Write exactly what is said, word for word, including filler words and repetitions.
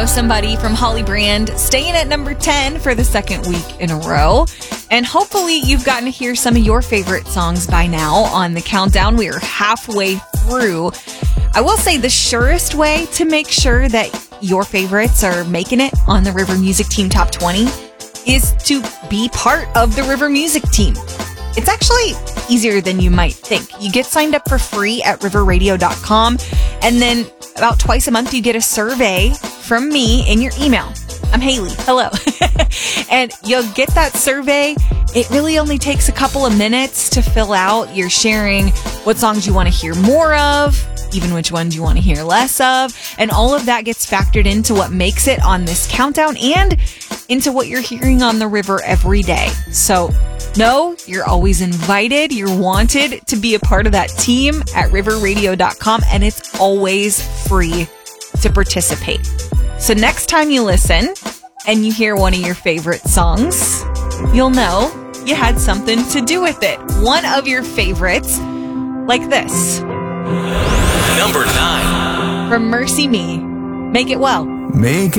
Know Somebody from Holly Brand, staying at number ten for the second week in a row. And hopefully you've gotten to hear some of your favorite songs by now on the countdown. We are halfway through. I will say the surest way to make sure that your favorites are making it on the River Music Team Top twenty is to be part of the River Music Team. It's actually easier than you might think. You get signed up for free at river radio dot com, and then about twice a month you get a survey from me in your email. I'm Haley. Hello. And you'll get that survey. It really only takes a couple of minutes to fill out. You're sharing what songs you want to hear more of, even which ones you want to hear less of. And all of that gets factored into what makes it on this countdown and into what you're hearing on the river every day. So no, you're always invited. You're wanted to be a part of that team at river radio dot com, and it's always free to participate. So next time you listen and you hear one of your favorite songs, you'll know you had something to do with it. One of your favorites, like this. Number nine. From Mercy Me, Make It Well. Make